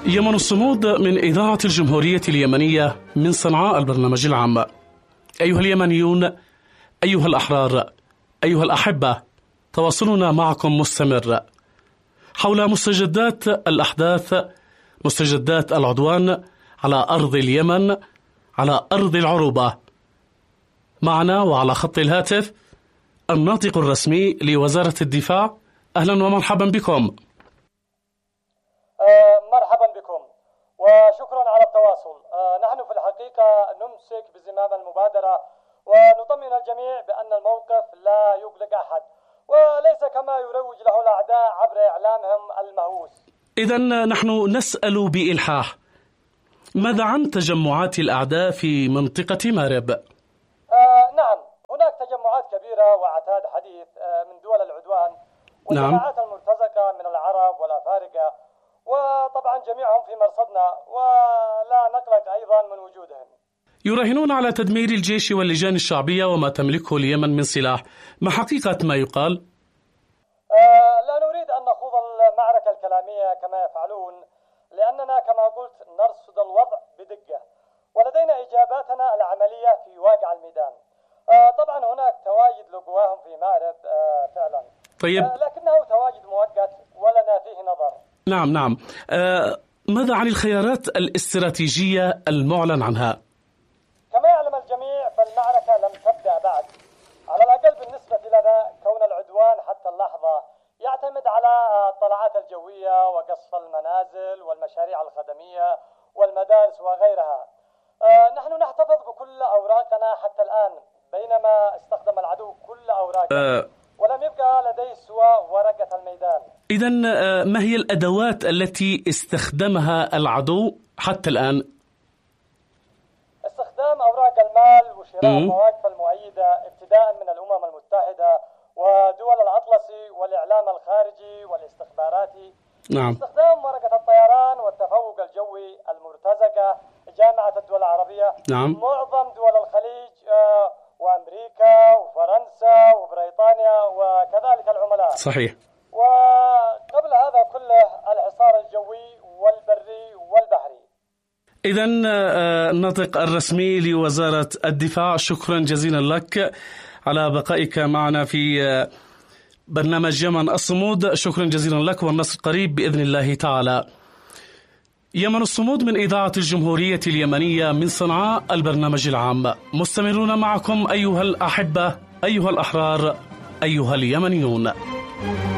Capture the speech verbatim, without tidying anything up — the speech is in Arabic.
يمن الصمود من إذاعة الجمهورية اليمنية من صنعاء البرنامج العام. أيها اليمنيون، أيها الأحرار، أيها الأحبة، تواصلنا معكم مستمر حول مستجدات الأحداث، مستجدات العدوان على أرض اليمن، على أرض العروبة. معنا وعلى خط الهاتف الناطق الرسمي لوزارة الدفاع. أهلا ومرحبا بكم. آه مرحبا بكم وشكرا على التواصل. آه نحن في الحقيقة نمسك بزمام المبادرة ونطمئن الجميع بأن الموقف لا يقلق أحد، وليس كما يروج له الأعداء عبر إعلامهم المهووس. إذن نحن نسأل بإلحاح، ماذا عن تجمعات الأعداء في منطقة مارب؟ آه نعم، هناك تجمعات كبيرة وعتاد حديث آه من دول العدوان والجماعات نعم. المرتزقة من العرب والأفارقة، وطبعا جميعهم في مرصدنا ولا نقلق أيضا من وجودهم. يراهنون على تدمير الجيش واللجان الشعبية وما تملكه اليمن من سلاح. ما حقيقة ما يقال؟ آه لا نريد أن نخوض المعركة الكلامية كما يفعلون، لأننا كما قلت نرصد الوضع بدقة ولدينا إجاباتنا العملية في واقع الميدان. آه طبعا هناك تواجد لقواهم في مارب آه فعلا، طيب. آه لكنه تواجد مؤقت ولنا فيه نظر. نعم نعم آه ماذا عن الخيارات الاستراتيجية المعلن عنها؟ كما يعلم الجميع فالمعركة لم تبدأ بعد، على الأقل بالنسبة لنا، كون العدوان حتى اللحظة يعتمد على الطلعات الجوية وقصف المنازل والمشاريع الخدمية والمدارس وغيرها. آه نحن نحتفظ بكل أوراقنا حتى الآن، بينما استخدم العدو كل أوراقه أه ولم يبقى لديه سوى ورقة الميدان. إذن آه ما هي الأدوات التي استخدمها العدو حتى الآن؟ استخدام أوراق المال وشراء المواقف المؤيدة ابتداء من الأمم المتحدة ودول الأطلسي والإعلام الخارجي والاستخباراتي. نعم. استخدام ورقة الطيران والتفوق الجوي المرتزقة، جامعة الدول العربية. نعم. معظم دول الخليج آه وأمريكا وفرنسا وبريطانيا وكذلك العملاء. صحيح. وقبل هذا كله الحصار الجوي والبري والبحري. إذن الناطق الرسمي لوزارة الدفاع، شكرا جزيلا لك على بقائك معنا في برنامج يمن الصمود. شكرا جزيلا لك، والنصر قريب بإذن الله تعالى. يمن الصمود من إذاعة الجمهورية اليمنية من صنعاء البرنامج العام، مستمرون معكم أيها الأحبة، أيها الأحرار، أيها اليمنيون.